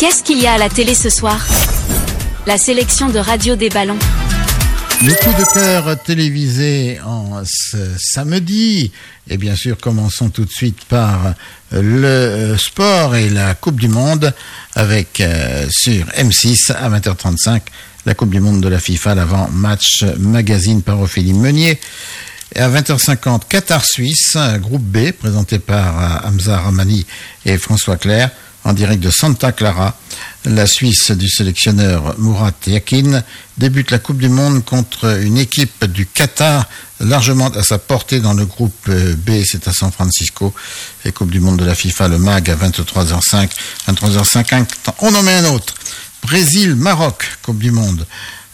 Qu'est-ce qu'il y a à la télé ce soir? La sélection de Radio des Ballons. Le coup de cœur télévisé en ce samedi. Et bien sûr, commençons tout de suite par le sport et la Coupe du Monde avec sur M6 à 20h35 la Coupe du Monde de la FIFA, l'avant-match magazine par Ophélie Meunier. Et à 20h50, Qatar-Suisse, groupe B, présenté par Hamza Rahmani et François Clerc, en direct de Santa Clara. La Suisse du sélectionneur Murat Yakin débute la Coupe du Monde contre une équipe du Qatar largement à sa portée dans le groupe B, c'est à San Francisco. Et Coupe du Monde de la FIFA, le MAG à 23h05, 23h50. On en met un autre. Brésil-Maroc, Coupe du Monde.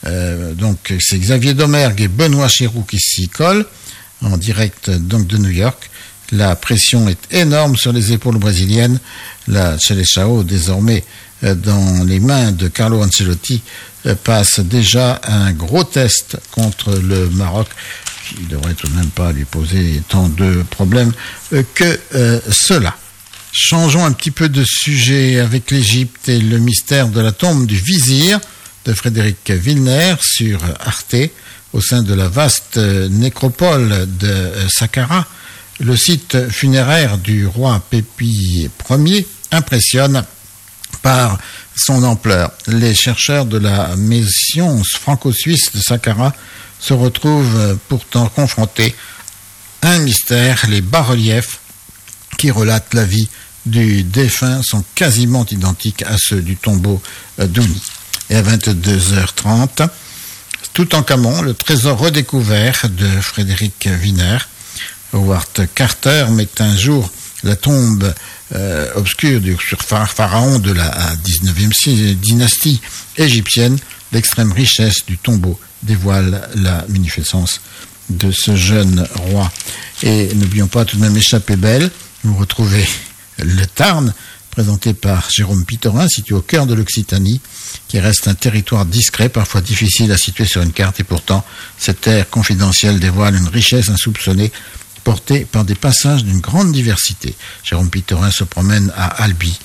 Donc c'est Xavier Domergue et Benoît Chirou qui s'y collent en direct donc de New York. La pression est énorme sur les épaules brésiliennes. La Seleção, désormais dans les mains de Carlo Ancelotti, passe déjà un gros test contre le Maroc, qui ne devrait tout de même pas lui poser tant de problèmes que cela. Changeons un petit peu de sujet avec l'Égypte et le mystère de la tombe du vizir de Frédéric Wilner sur Arte, au sein de la vaste nécropole de Saqqara. Le site funéraire du roi Pépi Ier impressionne par son ampleur. Les chercheurs de la maison franco-suisse de Saqqara se retrouvent pourtant confrontés à un mystère. Les bas-reliefs qui relatent la vie du défunt sont quasiment identiques à ceux du tombeau d'Ouni. Et à 22h30, Toutankhamon, le trésor redécouvert de Frédéric Wilner. Howard Carter met un jour la tombe obscure du pharaon de la 19e dynastie égyptienne. L'extrême richesse du tombeau dévoile la magnificence de ce jeune roi. Et n'oublions pas tout de même Échappée belle. Vous retrouvez le Tarn, présenté par Jérôme Pitorin, situé au cœur de l'Occitanie, qui reste un territoire discret, parfois difficile à situer sur une carte, et pourtant cette terre confidentielle dévoile une richesse insoupçonnée, portée par des passages d'une grande diversité. Jérôme Pitorin se promène à Albi,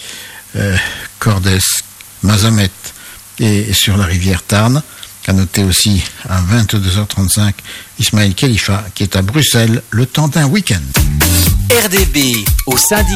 Cordes, Mazamet et sur la rivière Tarn. À noter aussi à 22h35 Ismaël Khalifa qui est à Bruxelles le temps d'un week-end. RDB au syndicat.